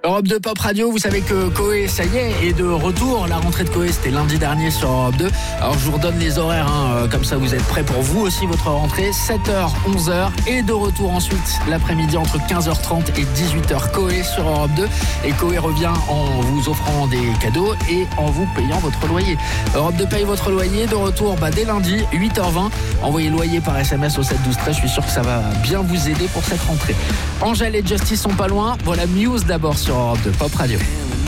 Europe 2 Pop Radio, vous savez que Coé, ça y est de retour. La rentrée de Coé, c'était lundi dernier sur Europe 2. Alors je vous redonne les horaires, comme ça vous êtes prêts pour vous aussi votre rentrée. 7h, 11h et de retour ensuite l'après-midi entre 15h30 et 18h Coé sur Europe 2. Et Coé revient en vous offrant des cadeaux et en vous payant votre loyer. Europe 2 paye votre loyer, de retour dès lundi, 8h20. Envoyez loyer par SMS au 7 12 13, je suis sûr que ça va bien vous aider pour cette rentrée. Angèle et Justice sont pas loin. Voilà Muse d'abord sur Europe 2 Pop Radio.